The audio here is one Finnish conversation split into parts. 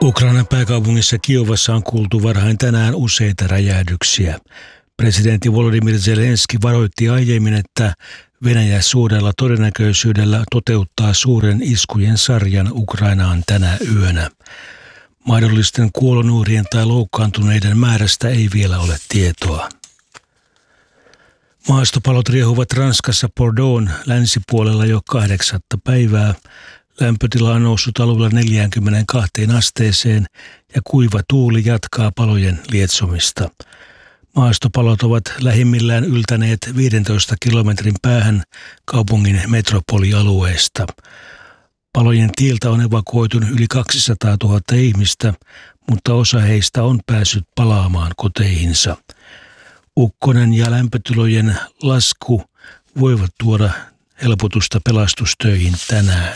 Ukrainan pääkaupungissa Kiovassa on kuultu varhain tänään useita räjähdyksiä. Presidentti Volodymyr Zelenskyi varoitti aiemmin, että Venäjä suurella todennäköisyydellä toteuttaa suuren iskujen sarjan Ukrainaan tänä yönä. Mahdollisten kuolonuhrien tai loukkaantuneiden määrästä ei vielä ole tietoa. Maastopalot riehuvat Ranskassa Bordeaux'n länsipuolella jo 8. päivää. Lämpötila on noussut alueella 42 asteeseen ja kuiva tuuli jatkaa palojen lietsomista. Maastopalot ovat lähimmillään yltäneet 15 kilometrin päähän kaupungin metropolialueesta. Palojen tiiltä on evakuoitu yli 200 000 ihmistä, mutta osa heistä on päässyt palaamaan koteihinsa. Ukkonen ja lämpötilojen lasku voivat tuoda helpotusta pelastustöihin tänään.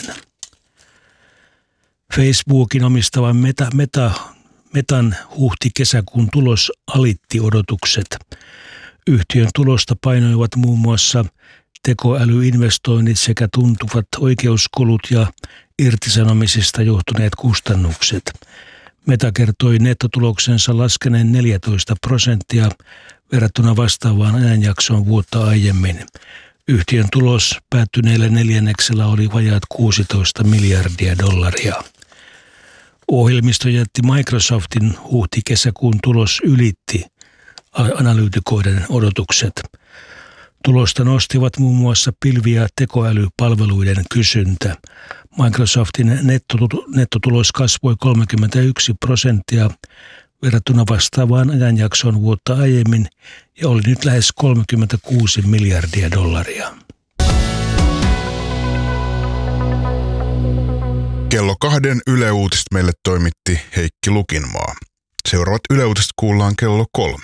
Facebookin omistavan Metan huhti-kesäkuun tulos alitti odotukset. Yhtiön tulosta painoivat muun muassa tekoälyinvestoinnit sekä tuntuvat oikeuskulut ja irtisanomisista johtuneet kustannukset. Meta kertoi nettotuloksensa laskeneen 14% verrattuna vastaavaan ajanjaksoon vuotta aiemmin. Yhtiön tulos päättyneellä neljänneksellä oli vajaat $16 miljardia. Ohjelmistojätti Microsoftin huhti-kesäkuun tulos ylitti analyytikoiden odotukset. Tulosta nostivat muun muassa pilvi- ja tekoälypalveluiden kysyntä. Microsoftin nettotulos kasvoi 31% verrattuna vastaavaan ajanjaksoon vuotta aiemmin ja oli nyt lähes $36 miljardia. Kello 2 Yle Uutiset meille toimitti Heikki Lukinmaa. Seuraavat Yle Uutiset kuullaan kello 3.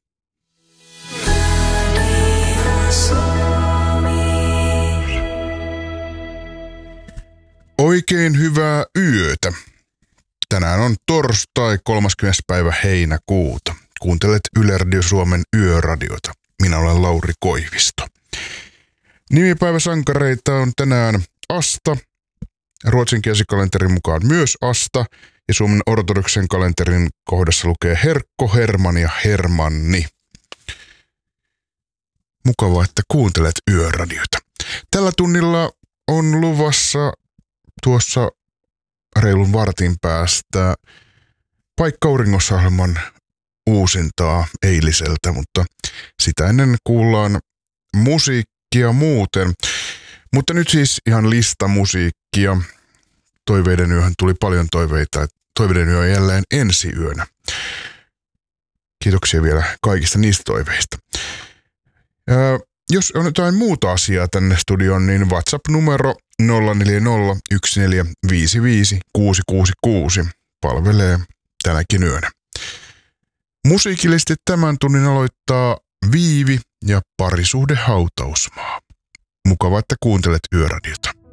Oikein hyvää yötä. Tänään on torstai 30. päivä heinäkuuta. Kuuntelet Yle Radio Suomen yöradiota. Minä olen Lauri Koivisto. Nimipäiväsankareita on tänään Asta. Ruotsinkielisen kalenterin mukaan myös Asta ja Suomen ortodoksen kalenterin kohdassa lukee Herkko, Herman ja Hermanni. Mukavaa, että kuuntelet yöradiota. Tällä tunnilla on luvassa tuossa reilun vartin päästä Paikka auringossa-ohjelman uusintaa eiliseltä, mutta sitä ennen kuullaan musiikkia muuten. Mutta nyt siis ihan listamusiikkia. Toiveiden yöhön tuli paljon toiveita. Toiveiden yö on jälleen ensi yönä. Kiitoksia vielä kaikista niistä toiveista. Jos on jotain muuta asiaa tänne studioon, niin WhatsApp-numero 040 palvelee tänäkin yönä. Musiikillisesti tämän tunnin aloittaa Viivi ja Parisuhde hautausmaa. Mukavaa, että kuuntelet yöradiota.